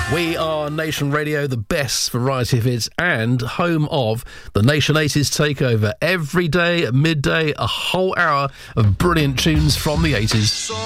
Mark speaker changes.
Speaker 1: We are Nation Radio, the best variety of hits and home of the Nation 80s Takeover. Every day at midday, a whole hour of brilliant tunes from the 80s.